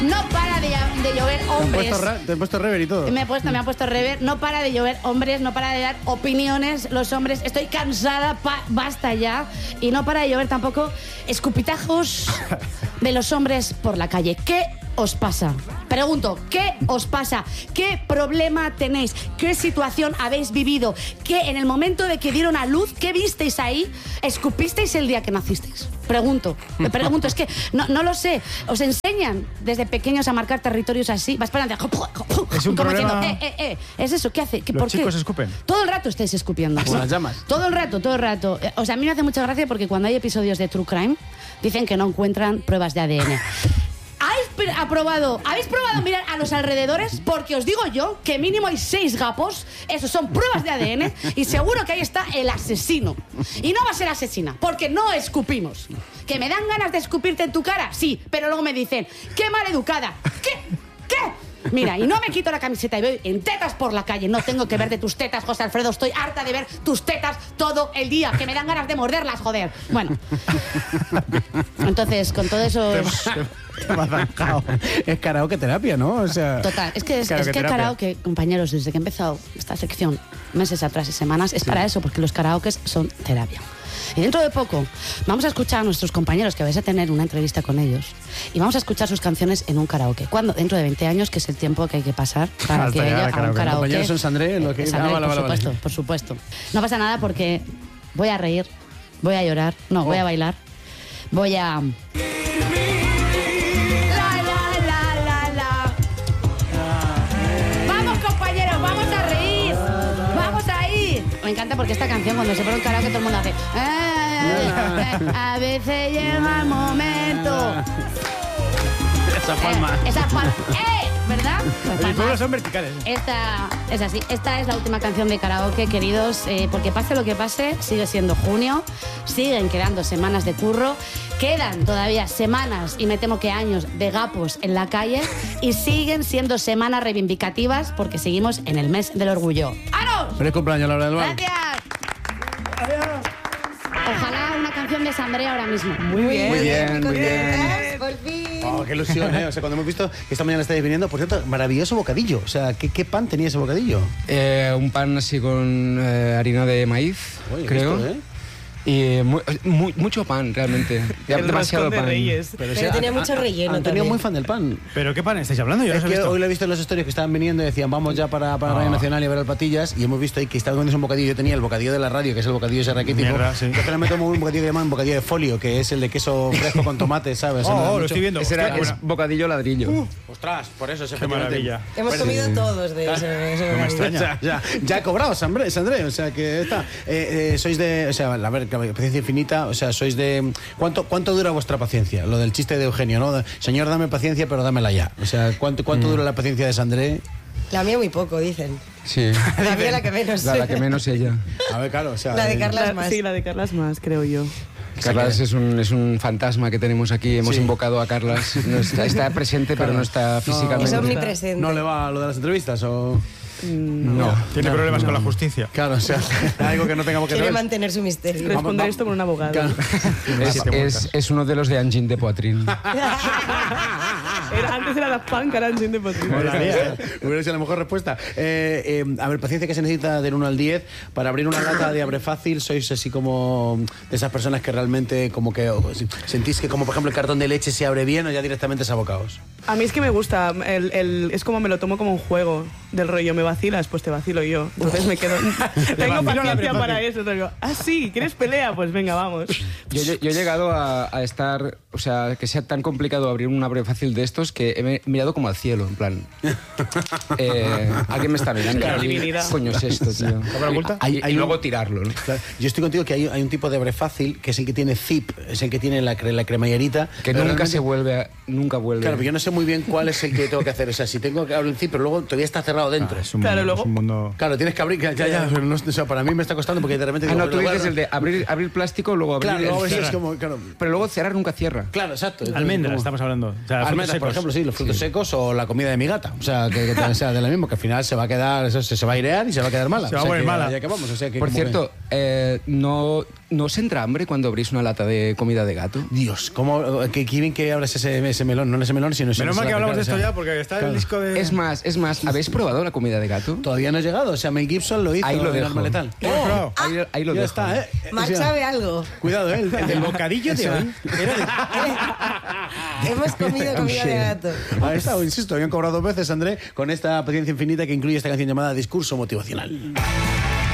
No para de llover hombres. Te han puesto rever y todo. Me han puesto rever. No para de llover hombres, no para de dar opiniones los hombres. Estoy cansada, basta ya. Y no para de llover tampoco escupitajos de los hombres por la calle. ¿Qué os pasa? Pregunto, ¿qué os pasa? ¿Qué problema tenéis? ¿Qué situación habéis vivido? ¿Qué en el momento de que dieron a luz, qué visteis ahí? ¿Escupisteis el día que nacisteis? Me pregunto, es que no lo sé. ¿Os enseñan desde pequeños a marcar territorios así? Vas para adelante. Es un como problema. Diciendo, ¿es eso? ¿Qué hace? Los chicos escupen. Todo el rato estáis escupiendo. Como las llamas. Todo el rato. O sea, a mí me hace mucha gracia porque cuando hay episodios de True Crime, dicen que no encuentran pruebas de ADN. ¿Habéis probado mirar a los alrededores? Porque os digo yo que mínimo hay 6 gapos. Esos son pruebas de ADN. Y seguro que ahí está el asesino. Y no va a ser asesina, porque no escupimos. ¿Que me dan ganas de escupirte en tu cara? Sí, pero luego me dicen, ¡qué maleducada! ¿Qué? Mira, y no me quito la camiseta y voy en tetas por la calle. No tengo que ver de tus tetas, José Alfredo. Estoy harta de ver tus tetas todo el día, que me dan ganas de morderlas, joder. Bueno. Entonces, con todo eso... Te me has zanjado. Es karaoke terapia, ¿no? O sea, total, es que karaoke, compañeros, desde que he empezado esta sección, meses atrás y semanas, es para eso, porque los karaokes son terapia. Y dentro de poco vamos a escuchar a nuestros compañeros, que vais a tener una entrevista con ellos, y vamos a escuchar sus canciones en un karaoke. ¿Cuándo? Dentro de 20 años, que es el tiempo que hay que pasar para que haya un karaoke. Los compañeros son Sandré, lo que... Sandré, por supuesto. No pasa nada porque voy a reír, voy a llorar, voy a bailar, voy a... Me encanta porque esta canción, cuando se pone un karaoke, todo el mundo hace... a veces llega el momento. Esa palma. ¿Verdad? Los pueblos son verticales. Esta es así. Esta es la última canción de karaoke, queridos. Porque pase lo que pase, sigue siendo junio. Siguen quedando semanas de curro. Quedan todavía semanas, y me temo que años, de gapos en la calle. Y siguen siendo semanas reivindicativas porque seguimos en el mes del orgullo. ¡Aros! Feliz cumpleaños, Laura del Val. Gracias. Ojalá una canción de Sandré ahora mismo. Muy bien. Por fin. Oh, qué ilusión, ¿eh? O sea, cuando hemos visto que esta mañana estáis viniendo, por cierto, maravilloso bocadillo. O sea, ¿qué pan tenía ese bocadillo? Un pan así con harina de maíz, Oye, creo. Visto, Y mucho pan, realmente. Demasiado pan. Pero tenía mucho relleno Antonio también. muy fan del pan. ¿Pero qué pan estáis hablando? Yo Es no que he visto. hoy lo he visto en las historias que estaban viniendo y decían, vamos ya para Radio Nacional y a ver al Patillas, y hemos visto ahí que estaba comiendo un bocadillo. Yo tenía el bocadillo de la radio, que es el bocadillo ese raquítico. Mierda, sí. Yo me tomo un bocadillo que llaman bocadillo de folio, que es el de queso fresco con tomate, ¿sabes? Lo estoy viendo. Ese Hostia, es bocadillo ladrillo. Ostras, por eso, qué maravilla. Hemos comido todos de ese No me bocadillo. extraña. Ya he cobrado, Sandré, o sea, que está. Sois de, o sea, a ver, paciencia infinita, o sea, sois de... ¿Cuánto dura vuestra paciencia? Lo del chiste de Eugenio, ¿no? Señor, dame paciencia, pero dámela ya. O sea, ¿cuánto dura la paciencia de Sandré? La mía muy poco, dicen. Sí. La mía la que menos. La que menos ella. A ver, claro, o sea... La de Carlas más. Sí, la de Carlas más, creo yo. Carlas es un fantasma que tenemos aquí. Hemos invocado a Carlas. No está presente, pero no está físicamente. Es omnipresente. ¿No le va lo de las entrevistas o...? No. Tiene problemas con la justicia. Claro, o sea, algo que no tengamos que Quiere saber. mantener su misterio. Responder esto con un abogado. Claro. Es uno de los de Engine de Poitrine. Antes era Daft Punk, ahora Engine de Poitrine. Hubiera sido la mejor respuesta. A ver, paciencia que se necesita del 1 al 10 para abrir una lata de Abre Fácil. Sois así como de esas personas que realmente como que sentís que, como por ejemplo, el cartón de leche se abre bien o ya directamente es abocaos. A mí es que me gusta, es como me lo tomo como un juego del rollo, me vacilas, pues te vacilo yo. Entonces me quedo... Tengo paciencia para eso. Digo, sí, ¿quieres pelea? Pues venga, vamos. Yo he llegado a estar... O sea, que sea tan complicado abrir un abre fácil de estos que he mirado como al cielo, en plan... alguien me está mirando. Claro, divinidad. ¿Qué coño es esto, tío? ¿Cámara oculta? Y luego tirarlo, ¿no? Claro, yo estoy contigo que hay un tipo de Abre Fácil que es el que tiene zip, es el que tiene la cremallerita. Que nunca vuelve. Claro, pero yo no sé muy bien cuál es el que tengo que hacer. O sea, si tengo que abrir el zip, pero luego todavía está cerrado dentro. Claro, luego... Es un mundo... Claro, tienes que abrir, pero no, o sea, para mí me está costando porque de repente... Ah, digo, no, tú bueno, dices el de abrir plástico, luego abrir Claro, luego el eso es cerrar. como... Claro, Pero luego cerrar nunca cierra. claro, exacto. Almendras, Como- estamos hablando. O sea, frutos Almendras, por secos. ejemplo, sí, los frutos secos o la comida de mi gata. O sea, que también sea de la misma, que al final se va a quedar, eso se va a airear y se va a quedar mala. Se va O sea, a poner que mala. ya que vamos, o sea, que Por como cierto, no ¿No os entra hambre cuando abrís una lata de comida de gato? Dios, ¿cómo? Qué bien que abres ese melón, no ese melón, sino ese Menos mal que hablamos de esto o sea, ya, porque está claro. el disco de... Es más, ¿habéis probado la comida de gato? Todavía no ha llegado, o sea, Mel Gibson lo hizo Ahí lo en dejo. Arma Letal. ¿Lo has probado? Ahí lo ya dejo. está, ¿eh? Marc O sea, sabe algo. Cuidado, ¿eh? El del bocadillo de hoy. Era de... Hemos comido comida de gato. Ahí está, insisto, habían cobrado 2 veces, André, con esta paciencia infinita que incluye esta canción llamada Discurso Motivacional.